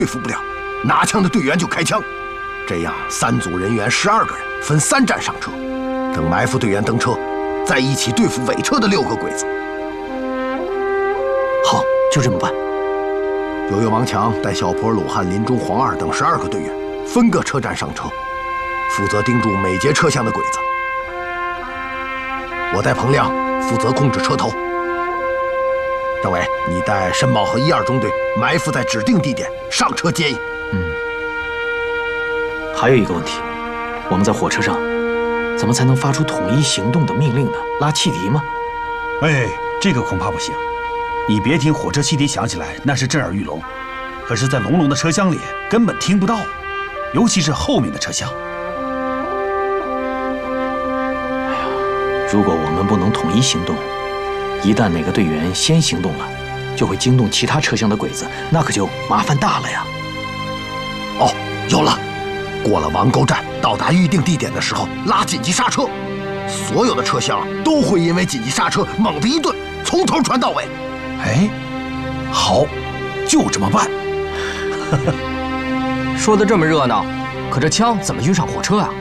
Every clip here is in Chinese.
对付不了，拿枪的队员就开枪，这样3组人员12个人分3站上车，等埋伏队员登车，再一起对付尾车的6个鬼子。 好，就这么办。 由王强带小坡、鲁汉、林中、黄二等12个队员，分个车站上车，负责盯住每节车厢的鬼子。我带彭亮负责控制车头。政委，你带申茂和1、2中队埋伏在指定地点，上车接应。 还有一个问题，我们在火车上怎么才能发出统一行动的命令呢？拉汽笛吗？ 哎，这个恐怕不行。你别听火车汽笛响起来，那是震耳欲聋，可是，在隆隆的车厢里根本听不到，尤其是后面的车厢。 哎呀，如果我们不能统一行动，一旦哪个队员先行动了，就会惊动其他车厢的鬼子，那可就麻烦大了呀。 哦，有了！过了王沟站，到达预定地点的时候，拉紧急刹车，所有的车厢都会因为紧急刹车猛地一顿，从头传到尾。 哎，好，就这么办。 说的这么热闹，可这枪怎么运上火车啊？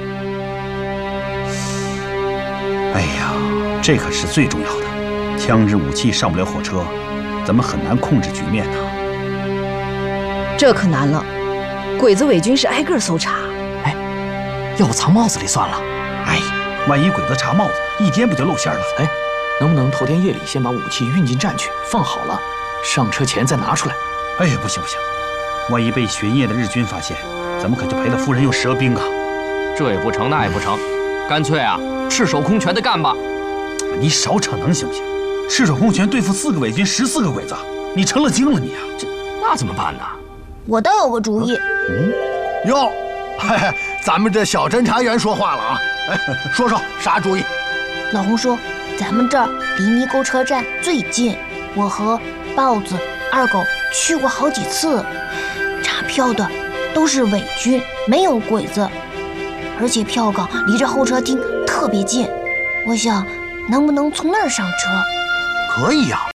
哎呀，这可是最重要的，枪支武器上不了火车，咱们很难控制局面呐。 这可难了，鬼子伪军是挨个搜查。 哎，要不藏帽子里算了？ 哎，万一鬼子查帽子，一颠不就露馅了？ 哎，能不能头天夜里先把武器运进站去，放好了，上车前再拿出来？ 哎呀，不行不行，万一被巡夜的日军发现，咱们可就赔了夫人又折兵啊！ 这也不成，那也不成，干脆啊，赤手空拳的干吧！ 你少逞能行不行？赤手空拳对付4个伪军，14个鬼子，你成了精了你啊！ 那怎么办呢？ 我倒有个主意。 哟，咱们这小侦查员说话了啊！说啥主意？ 老洪说，咱们这儿离泥沟车站最近，我和豹子、二狗去过好几次，查票的都是伪军，没有鬼子，而且票岗离这候车厅特别近，我想能不能从那儿上车？ 可以呀。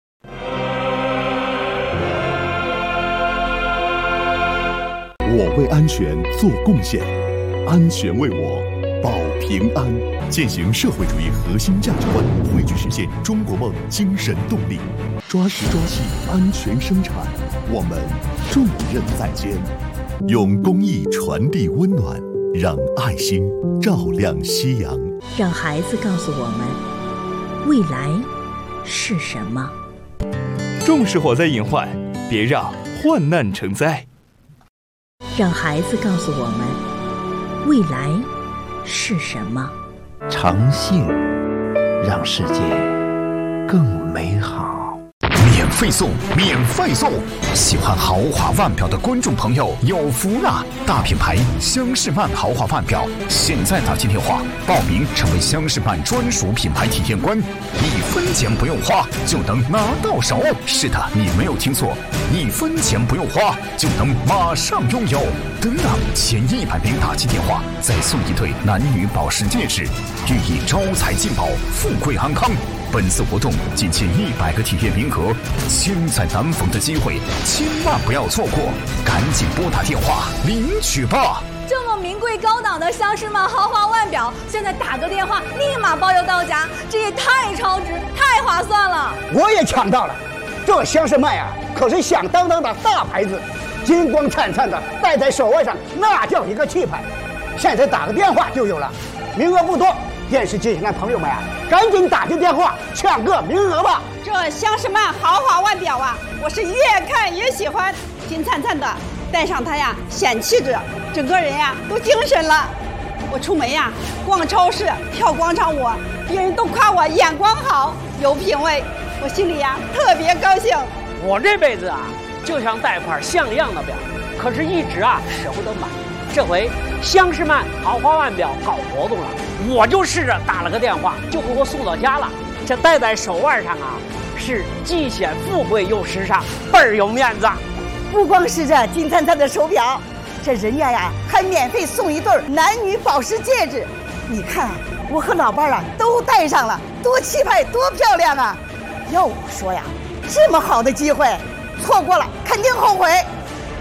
我为安全做贡献，安全为我保平安。践行社会主义核心价值观，汇聚实现中国梦精神动力，抓实抓细安全生产，我们重任在肩，用公益传递温暖，让爱心照亮夕阳， 让孩子告诉我们未来是什么。 重视火灾隐患，别让患难成灾。 让孩子告诉我们未来是什么。 诚信让世界更美好。 免费送，免费送！喜欢豪华腕表的观众朋友有福了！大品牌香士曼豪华腕表，现在打进电话报名，成为香士曼专属品牌体验官，1分钱不用花就能拿到手。是的，你没有听错，1分钱不用花就能马上拥有。等等，前100名打进电话，再送1对男女保时戒指，寓意招财进宝、富贵安康。本次活动仅限100个体验名额，千载难逢的机会，千万不要错过！赶紧拨打电话领取吧！ 这么名贵高档的香士曼豪华腕表，现在打个电话立马包邮到家，这也太超值、太划算了！ 我也抢到了，这香士曼啊，可是响当当的大牌子，金光灿灿的戴在手腕上，那叫一个气派。现在打个电话就有了，名额不多。电视机前的朋友们啊，赶紧打进电话抢个名额吧！ 这香士曼豪华腕表啊，我是越看越喜欢，金灿灿的，戴上它呀显气质，整个人呀都精神了。我出门呀，逛超市、跳广场舞，别人都夸我眼光好、有品位，我心里呀特别高兴。 我这辈子啊，就想戴块像样的表，可是一直啊舍不得买。这回香士曼豪华腕表搞活动了，我就试着打了个电话，就给我送到家了。这戴在手腕上啊，是既显富贵又时尚，倍儿有面子。 不光是这金灿灿的手表，这人家呀还免费送1对男女保时戒指。你看我和老伴啊都戴上了，多气派，多漂亮啊！要我说呀，这么好的机会，错过了肯定后悔。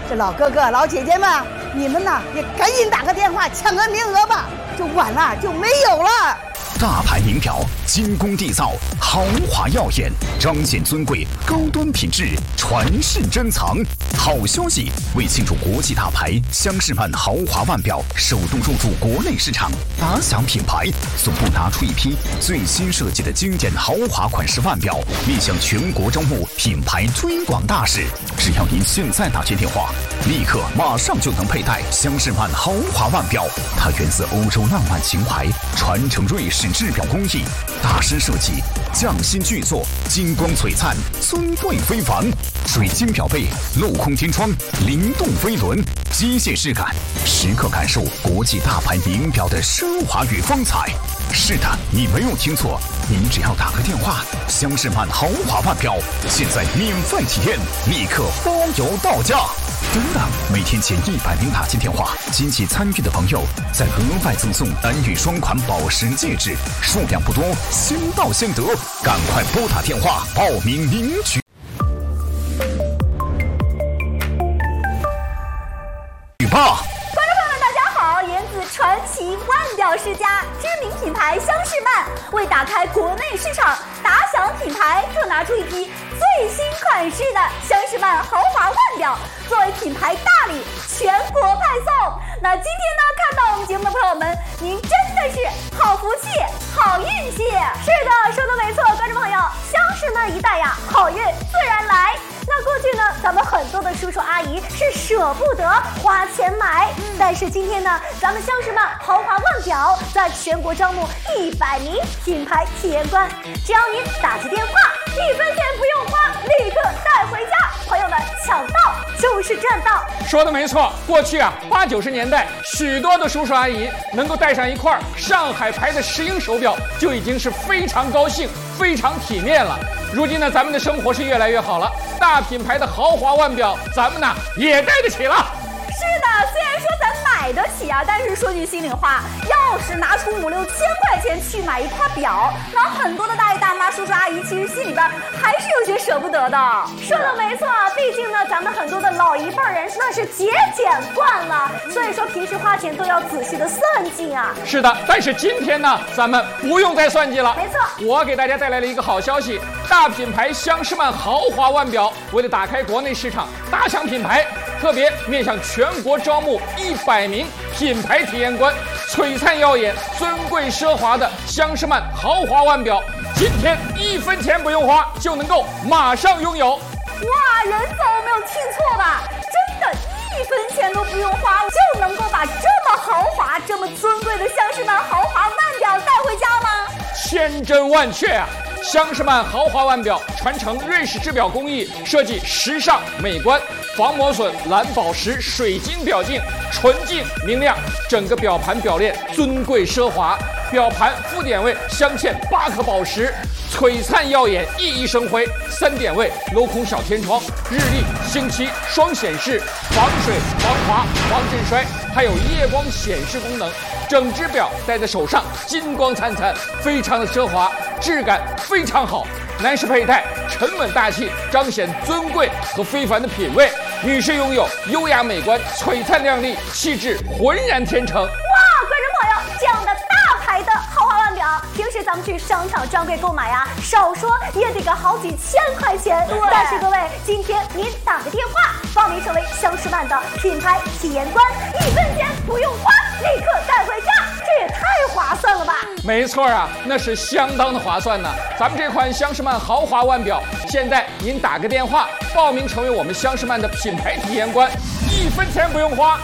这老哥哥、老姐姐们，你们呢也赶紧打个电话抢个名额吧，这晚了就没有了。 大牌名表，精工缔造，豪华耀眼，彰显尊贵，高端品质，传世珍藏。好消息！为庆祝国际大牌香士曼豪华腕表首度入驻国内市场，打响品牌，总部拿出一批最新设计的经典豪华款式腕表，面向全国招募品牌推广大使。只要您现在打接电话，立刻马上就能佩戴香士曼豪华腕表。它源自欧洲浪漫情怀，传承瑞士制表工艺，大师设计，匠心巨作，金光璀璨，尊贵非凡。水晶表背，镂空天窗，灵动飞轮，机械质感，时刻感受国际大牌名表的奢华与风采。是的，你没有听错，您只要打个电话，香士曼豪华腕表现在免费体验，立刻包邮到家。等等，每天前100名打进电话，积极参与的朋友再额外赠送单玉双款宝石戒指，数量不多，先到先得，赶快拨打电话报名领取。 观众朋友们，大家好！源自传奇腕表世家知名品牌香士曼，为打开国内市场，打响品牌，特拿出一批最新款式的香士曼豪华腕表，作为品牌大礼，全国派送。那今天呢，看到我们节目的朋友们，您真的是好福气、好运气。是的，说的没错，观众朋友，香士曼一代呀，好运自然来。那过去呢，咱们很多的叔叔阿姨是舍不得花钱买，但是今天呢，咱们香士曼豪华腕表在全国招募100名品牌体验官，只要您打起电话，1分钱不用花，立刻带回家。朋友们，抢到就是赚到。 说的没错，过去啊，80、90年代，许多的叔叔阿姨能够带上一块上海牌的石英手表，就已经是非常高兴、非常体面了。如今呢，咱们的生活是越来越好了，大品牌的豪华腕表，咱们呢也带得起了。 是的，虽然说咱买得起啊，但是说句心里话，要是拿出5、6千块钱去买一块表，那很多的大爷大妈、叔叔阿姨其实心里边还是有些舍不得的。说的没错，毕竟呢，咱们很多的老一辈人那是节俭惯了，所以说平时花钱都要仔细的算计啊。 是的，但是今天呢，咱们不用再算计了。 没错， 我给大家带来了一个好消息，大品牌香士曼豪华腕表为了打开国内市场，打响品牌，特别面向全国招募100名品牌体验官，璀璨耀眼、尊贵奢华的香士曼豪华腕表，今天1分钱不用花就能够马上拥有。 哇，任总没有听错吧？真的1分钱都不用花，就能够把这么豪华、这么尊贵的香士曼豪华腕表带回家吗？ 千真万确啊！香士曼豪华腕表传承瑞士制表工艺，设计时尚美观，防磨损蓝宝石水晶表镜，纯净明亮，整个表盘表链尊贵奢华，表盘副点位镶嵌8颗宝石，璀璨耀眼，熠熠生辉。3点位镂空小天窗，日历、星期双显示，防水、防滑、防震摔，还有夜光显示功能。整只表戴在手上，金光灿灿，非常的奢华，质感非常好。男士佩戴沉稳大气，彰显尊贵和非凡的品味；女士拥有优雅美观，璀璨亮丽，气质浑然天成。 哇，观众朋友，这样的大牌的豪华腕表，平时咱们去商场专柜购买啊，少说也得个好几千块钱。但是各位，今天您打个电话，报名成为香士曼的品牌体验官，1分钱不用花，立刻带回家，这也太划算了吧？ 没错啊，那是相当的划算呢。咱们这款香士曼豪华腕表，现在您打个电话，报名成为我们香士曼的品牌体验官，1分钱不用花。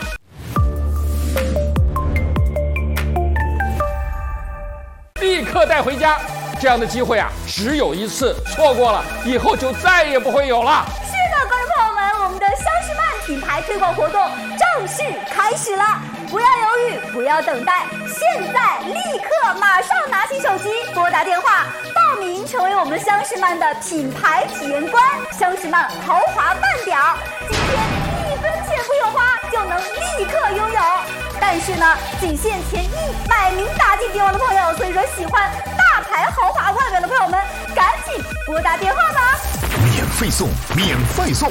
立刻带回家，这样的机会啊，只有一次，错过了以后就再也不会有了。 是的，观众朋友们，我们的香士曼品牌推广活动正式开始了，不要犹豫，不要等待，现在立刻马上拿起手机拨打电话报名成为我们香士曼的品牌体验官，香士曼豪华腕表，今天1分钱不用花就能立刻拥有。但是呢，仅限前100名打进电话的朋友，所以说喜欢大牌豪华腕表的朋友们，赶紧拨打电话吧。 免费送，免费送！只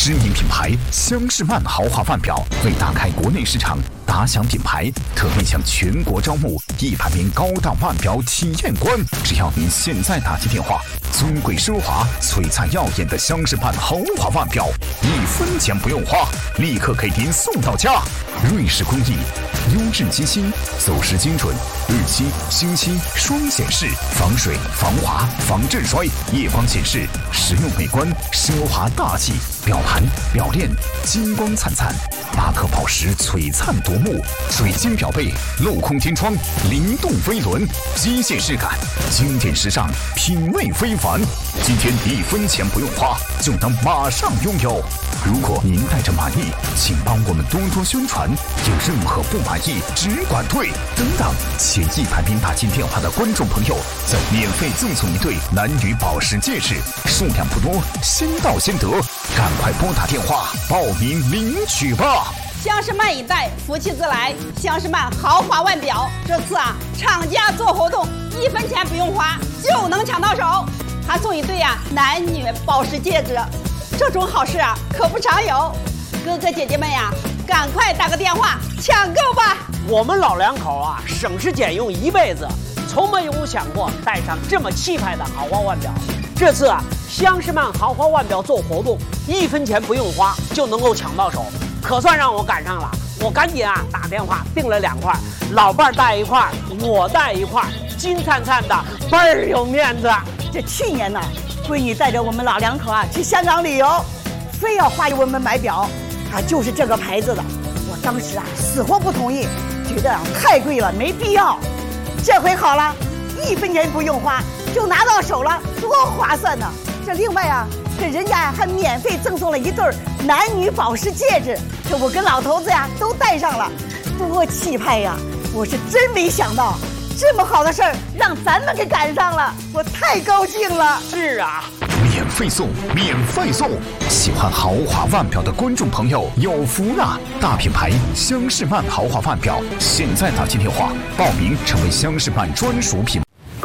知名品牌香士曼豪华腕表为打开国内市场，打响品牌，特别向全国招募100名高档腕表体验官。只要您现在打进电话，尊贵奢华、璀璨耀眼的香士曼豪华腕表，1分钱不用花，立刻给您送到家。瑞士工艺，优质机芯，走时精准，日期、星期双显示，防水、防滑、防震摔，夜光显示，实用美观，奢华大气。表盘、表链金光灿灿，巴克宝石璀璨夺目，水晶表背，镂空天窗，灵动飞轮，机械质感，经典时尚，品味非凡。今天1分钱不用花，就能马上拥有。如果您带着满意，请帮我们多多宣传。有任何不满意，只管退。等等，前100名打进电话的观众朋友，再免费赠送1对男女保时戒指，数量不多，先到先得，赶快拨打电话报名领取吧。 香士曼一代，福气自来。香士曼豪华腕表，这次厂家做活动，1分钱不用花就能抢到手，还送1对男女保时戒指。这种好事可不常有，哥哥姐姐们赶快打个电话抢购吧！ 我们老两口省吃俭用一辈子，从没有想过戴上这么气派的豪华腕表。这次香士曼豪华腕表做活动，1分钱不用花就能够抢到手，可算让我赶上了。我赶紧打电话订了2块，老伴儿带1块，我带1块，金灿灿的，倍儿有面子。 这去年呢，闺女带着我们老两口去香港旅游，非要花给我们买表，就是这个牌子的。我当时死活不同意，觉得太贵了，没必要。这回好了，1分钱不用花就拿到手了，多划算呢！这另外这人家还免费赠送了1对男女保时戒指，这我跟老头子都戴上了，多气派呀！我是真没想到，这么好的事儿让咱们给赶上了，我太高兴了。 是免费送，免费送！喜欢豪华腕表的观众朋友有福了！大品牌香士曼豪华腕表，现在打进电话报名，成为香士曼专属品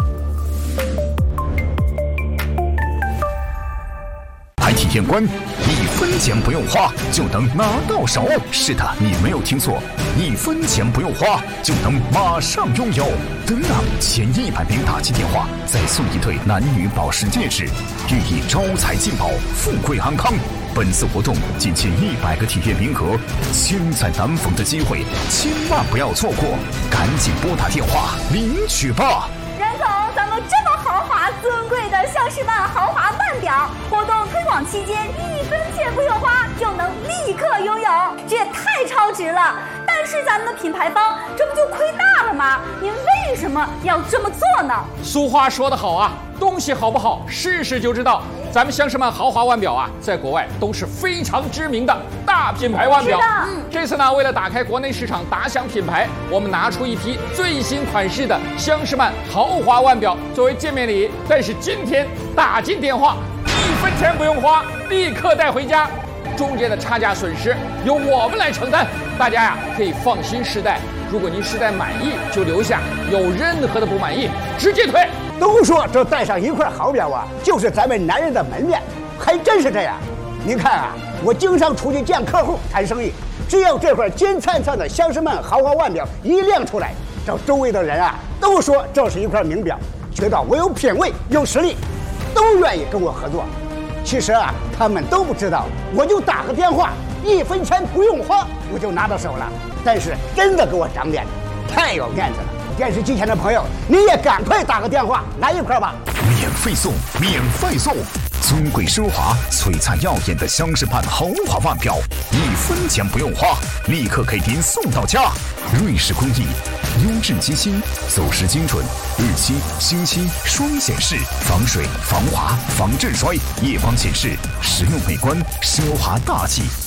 牌体验官，1分钱不用花就能拿到手。是的，你没有听错，1分钱不用花就能马上拥有。等等，前100名打进电话，再送1对男女保时戒指，寓意招财进宝、富贵安康。本次活动仅限100个体验名额，千载难逢的机会，千万不要错过，赶紧拨打电话领取吧！ 任总，咱们这么豪华尊贵的香士曼豪华腕表活动推广期间，1分钱不用花就能立刻拥有，这也太超值了。但是咱们的品牌方这不就亏大了吗？您为什么要这么做呢？ 俗话说得好东西好不好试试就知道。咱们香士曼豪华腕表在国外都是非常知名的大品牌腕表。这次呢，为了打开国内市场，打响品牌，我们拿出1批最新款式的香士曼豪华腕表作为见面礼。但是今天打进电话，1分钱不用花，立刻带回家，中间的差价损失由我们来承担。大家可以放心试戴。如果您试戴满意就留下，有任何的不满意直接退。 都说这戴上1块好表就是咱们男人的门面，还真是这样。您看我经常出去见客户谈生意，只要这块金灿灿的香士曼豪华腕表一亮出来，这周围的人都说这是1块名表，觉得我有品位有实力，都愿意跟我合作。其实他们都不知道，我就打个电话，1分钱不用花我就拿到手了。但是真的给我长脸，太有面子了。电视机前的朋友，你也赶快打个电话来1块吧！ 免费送，免费送！尊贵奢华、璀璨耀眼的香士曼豪华腕表，1分钱不用花，立刻给您送到家。瑞士工艺，优质机芯，走时精准，日期、星期双显示，防水、防滑、防震摔，夜光显示，实用美观，奢华大气。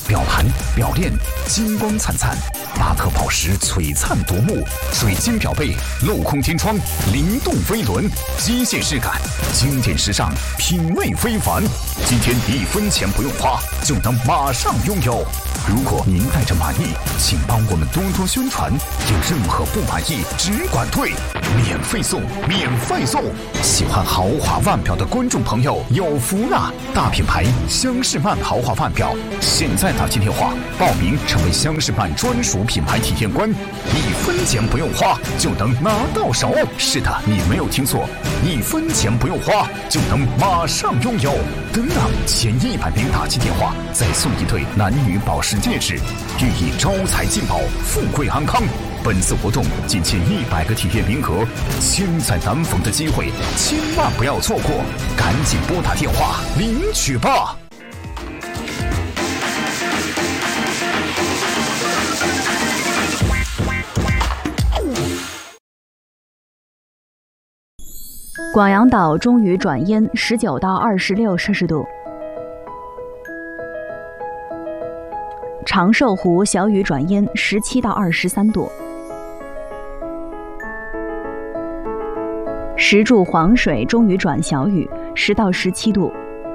表盘、表链金光灿灿，8颗宝石璀璨夺目，水晶表背镂空天窗，灵动飞轮，机械质感，经典时尚，品味非凡。今天1分钱不用花，就能马上拥有。如果您带着满意，请帮我们多多宣传。有任何不满意，只管退，免费送，免费送！喜欢豪华腕表的观众朋友有福了！大品牌香士曼豪华腕表，现在打进电话报名，成为香士曼专属品牌体验官，1分钱不用花就能拿到手。是的，你没有听错，1分钱不用花就能马上拥有。等等，前100名打进电话，再送1对男女宝石戒指，寓意招财进宝、富贵安康。本次活动仅限100个体验名额，千载难逢的机会，千万不要错过，赶紧拨打电话领取吧。 广阳岛终于转阴，19到26摄氏度。长寿湖小雨转阴，17到23度。石柱黄水终于转小雨，10到17度。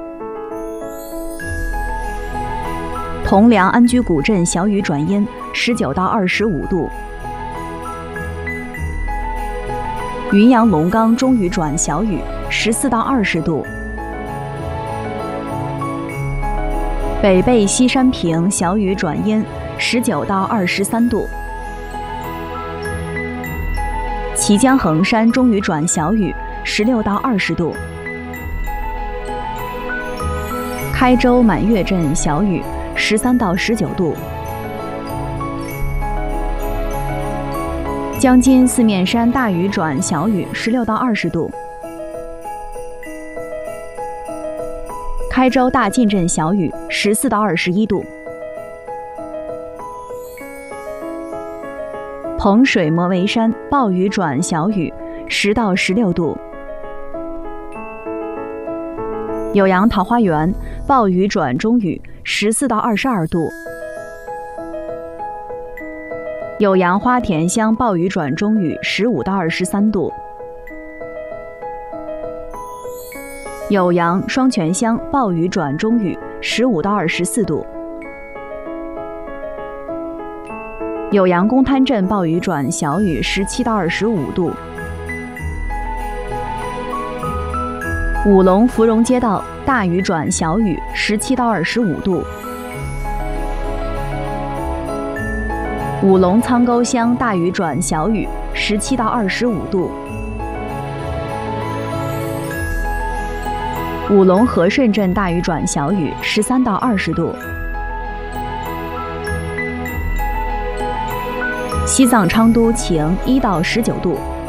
铜梁安居古镇小雨转阴，19到25度。云阳龙岗终于转小雨，14到20度。北碚西山坪小雨转阴，19到23度。綦江衡山终于转小雨，16到20度。开州满月镇小雨，13到19度。江津四面山大雨转小雨，16到20度。开州大进镇小雨，14到21度。彭水摩围山暴雨转小雨，10到16度。酉阳桃花源暴雨转中雨，14到22度。酉阳花田乡暴雨转中雨，15到23度。酉阳双泉乡暴雨转中雨，15到24度。酉阳公滩镇暴雨转小雨，17到25度。武隆芙蓉街道大雨转小雨，17到25度。武隆苍沟乡大雨转小雨，17到25度。武隆和顺镇大雨转小雨，13到20度。西藏昌都晴1到19度。